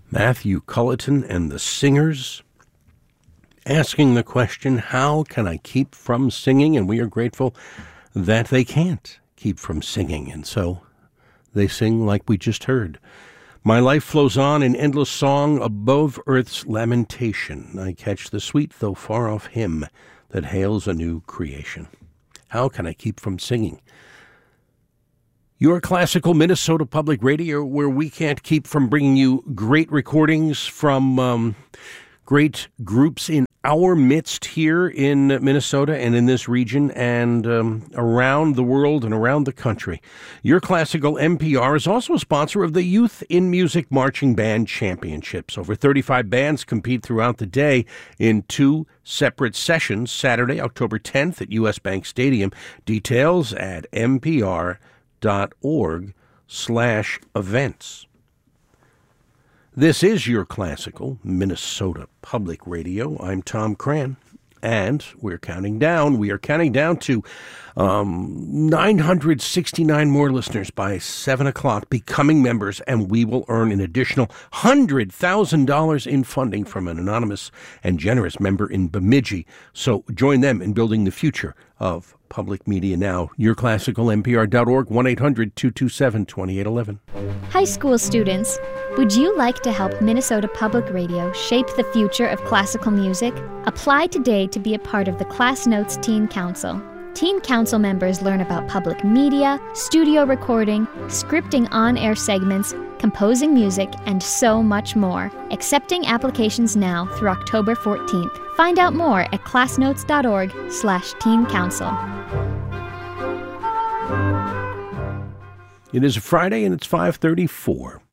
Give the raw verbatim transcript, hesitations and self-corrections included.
Matthew Culleton and the Singers, asking the question, how can I keep from singing? And we are grateful that they can't keep from singing. And so they sing like we just heard. My life flows on in endless song above earth's lamentation. I catch the sweet though far off hymn that hails a new creation. How can I keep from singing? Your classical Minnesota Public Radio, where we can't keep from bringing you great recordings from um, great groups in our midst here in Minnesota and in this region and um, around the world and around the country. Your Classical N P R is also a sponsor of the Youth in Music Marching Band Championships. Over thirty-five bands compete throughout the day in two separate sessions, Saturday, October tenth at U S Bank Stadium. Details at n p r dot org slash events. This is your Classical Minnesota Public Radio. I'm Tom Cran, and we're counting down. We are counting down to um, nine hundred sixty-nine more listeners by seven o'clock becoming members, and we will earn an additional one hundred thousand dollars in funding from an anonymous and generous member in Bemidji. So join them in building the future of public media now. your classical n p r dot org, one eight hundred two two seven two eight one one. High school students, would you like to help Minnesota Public Radio shape the future of classical music? Apply today to be a part of the Class Notes Teen Council. Teen Council members learn about public media, studio recording, scripting on-air segments, composing music, and so much more. Accepting applications now through October fourteenth. Find out more at classnotes dot org slash teen council. It is a Friday and it's five thirty-four.